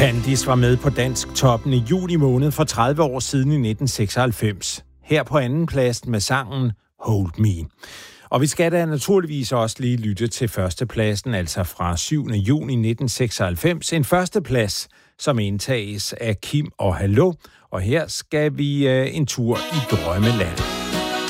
Candice var med på Dansk Toppen i juni måned for 30 år siden i 1996. Her på anden plads med sangen Hold Me. Og vi skal da naturligvis også lige lytte til førstepladsen, altså fra 7. juni 1996. En førsteplads, som indtages af Kim og Hallo. Og her skal vi en tur i drømmeland.